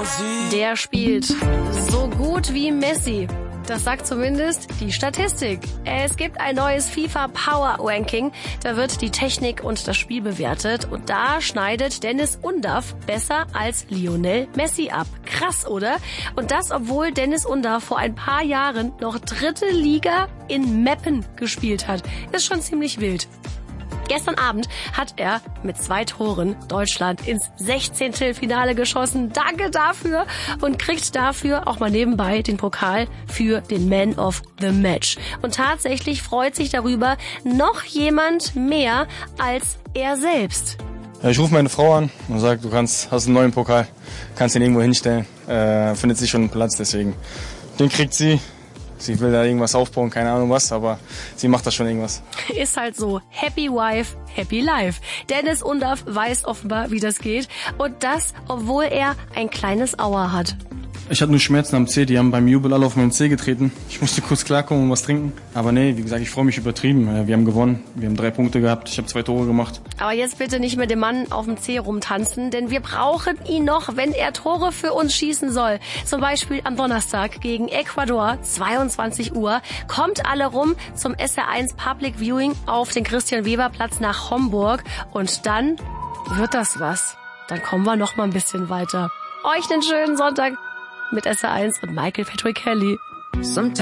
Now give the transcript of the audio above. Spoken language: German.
Der spielt so gut wie Messi. Das sagt zumindest die Statistik. Es gibt ein neues FIFA Power Ranking. Da wird die Technik und das Spiel bewertet. Und da schneidet Dennis Undaff besser als Lionel Messi ab. Krass, oder? Und das, obwohl Dennis Undaff vor ein paar Jahren noch 3. Liga in Meppen gespielt hat. Ist schon ziemlich wild. Gestern Abend hat er mit 2 Toren Deutschland ins 16. Finale geschossen. Danke dafür und kriegt dafür auch mal nebenbei den Pokal für den Man of the Match. Und tatsächlich freut sich darüber noch jemand mehr als er selbst. Ja, ich rufe meine Frau an und sage, du hast einen neuen Pokal, kannst ihn irgendwo hinstellen. Findet sich schon einen Platz, deswegen. Den kriegt sie. Sie will da irgendwas aufbauen, keine Ahnung was, aber sie macht das schon irgendwas. Ist halt so. Happy Wife, Happy Life. Dennis Undaff weiß offenbar, wie das geht. Und das, obwohl er ein kleines Auer hat. Ich hatte nur Schmerzen am Zeh, die haben beim Jubel alle auf meinen Zeh getreten. Ich musste kurz klarkommen und was trinken. Aber nee, wie gesagt, ich freue mich übertrieben. Wir haben gewonnen, wir haben 3 Punkte gehabt, ich habe 2 Tore gemacht. Aber jetzt bitte nicht mit dem Mann auf dem Zeh rumtanzen, denn wir brauchen ihn noch, wenn er Tore für uns schießen soll. Zum Beispiel am Donnerstag gegen Ecuador, 22 Uhr. Kommt alle rum zum SR1 Public Viewing auf den Christian-Weber-Platz nach Homburg. Und dann wird das was. Dann kommen wir noch mal ein bisschen weiter. Euch einen schönen Sonntag mit SR1 und Michael Patrick Kelly. Sometimes